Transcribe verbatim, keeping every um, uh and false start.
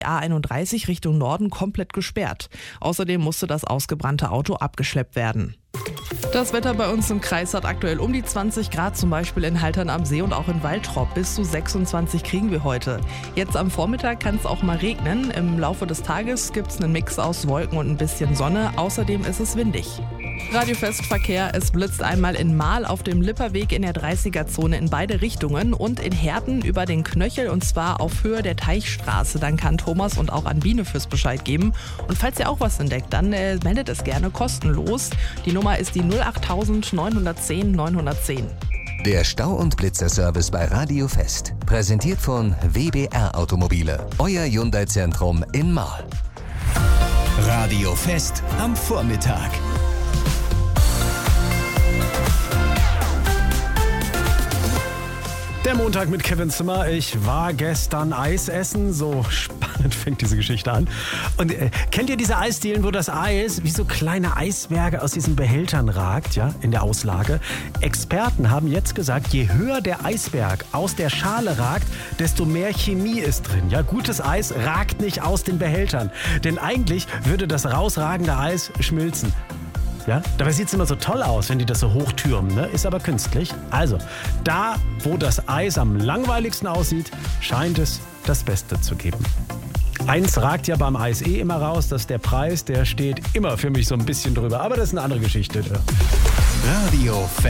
A einunddreißig Richtung Norden komplett gesperrt. Außerdem musste das ausgebrannte Auto abgeschleppt werden. Das Wetter bei uns im Kreis hat aktuell um die zwanzig Grad, zum Beispiel in Haltern am See und auch in Waltrop. Bis zu sechsundzwanzig kriegen wir heute. Jetzt am Vormittag kann es auch mal regnen. Im Laufe des Tages gibt es einen Mix aus Wolken und ein bisschen Sonne. Außerdem ist es windig. Radiofestverkehr, es blitzt einmal in Marl auf dem Lipperweg in der dreißiger-Zone in beide Richtungen und in Herten über den Knöchel und zwar auf Höhe der Teichstraße. Dann kann Thomas und auch an Bienefürst Bescheid geben. Und falls ihr auch was entdeckt, dann äh, meldet es gerne kostenlos. Die Nummer ist die null acht neun eins null neun neun eins null. Der Stau- und Blitzerservice bei Radio Fest. Präsentiert von W B R Automobile. Euer Hyundai-Zentrum in Marl. Radio Fest am Vormittag. Der Montag mit Kevin Zimmer. Ich war gestern Eis essen. So spannend fängt diese Geschichte an. Und äh, kennt ihr diese Eisdielen, wo das Eis wie so kleine Eisberge aus diesen Behältern ragt, ja, in der Auslage? Experten haben jetzt gesagt, je höher der Eisberg aus der Schale ragt, desto mehr Chemie ist drin. Ja, gutes Eis ragt nicht aus den Behältern. Denn eigentlich würde das rausragende Eis schmilzen. Ja, dabei sieht es immer so toll aus, wenn die das so hochtürmen, ne? Ist aber künstlich. Also, da, wo das Eis am langweiligsten aussieht, scheint es das Beste zu geben. Eins ragt ja beim Eis eh immer raus, dass der Preis, der steht immer für mich so ein bisschen drüber. Aber das ist eine andere Geschichte. Radio Fest.